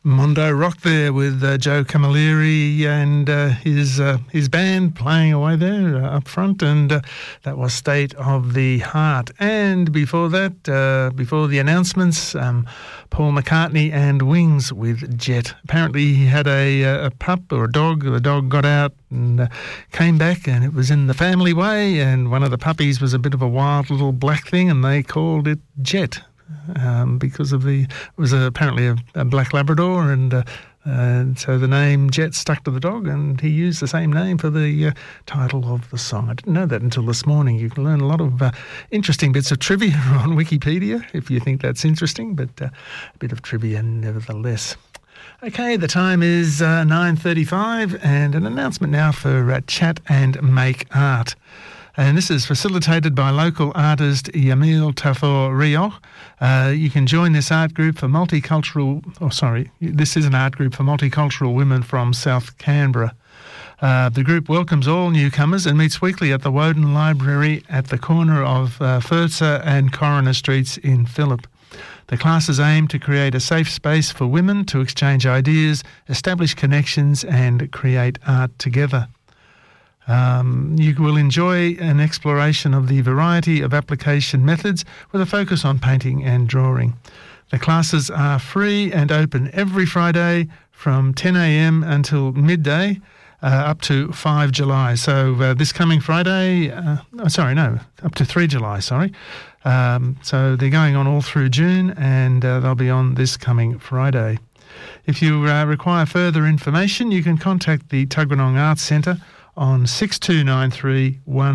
Mondo Rock there with Joe Camilleri and his band playing away there up front, and that was State of the Heart. And before that, before the announcements, Paul McCartney and Wings with Jet. Apparently he had a pup or a dog. The dog got out and came back, and it was in the family way, and one of the puppies was a bit of a wild little black thing, and they called it Jet. Because of it was apparently a black Labrador, and so the name Jet stuck to the dog, and he used the same name for the title of the song. I didn't know that until this morning. You can learn a lot of interesting bits of trivia on Wikipedia if you think that's interesting, but a bit of trivia nevertheless. Okay, the time is 9:35, and an announcement now for Chat and Make Art. And this is facilitated by local artist Yamil Tafor Rio. You can join this art group for this is an art group for multicultural women from South Canberra. The group welcomes all newcomers and meets weekly at the Woden Library at the corner of Furtzer and Coroner Streets in Phillip. The classes aim to create a safe space for women to exchange ideas, establish connections and create art together. You will enjoy an exploration of the variety of application methods with a focus on painting and drawing. The classes are free and open every Friday from 10 a.m. until midday up to 5 July. So this coming Friday, up to 3 July, sorry. So they're going on all through June, and they'll be on this coming Friday. If you require further information, you can contact the Tuggeranong Arts Centre on 6293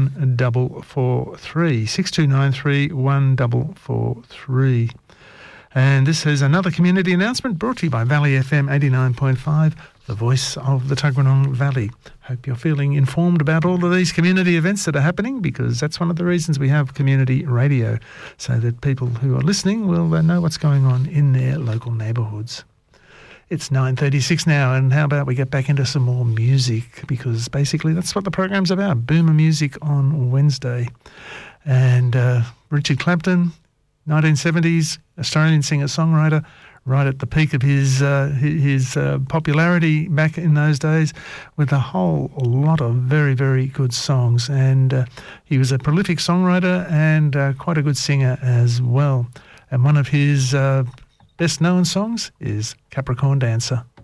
1443. 6293 1443. And this is another community announcement brought to you by Valley FM 89.5, the voice of the Tuggeranong Valley. Hope you're feeling informed about all of these community events that are happening, because that's one of the reasons we have community radio, so that people who are listening will know what's going on in their local neighbourhoods. It's 9:36 now, and how about we get back into some more music, because basically that's what the program's about, boomer music on Wednesday. And Richard Clapton, 1970s, Australian singer-songwriter, right at the peak of his popularity back in those days, with a whole lot of very, very good songs. And he was a prolific songwriter and quite a good singer as well. And one of his best-known songs is Capricorn Dancer.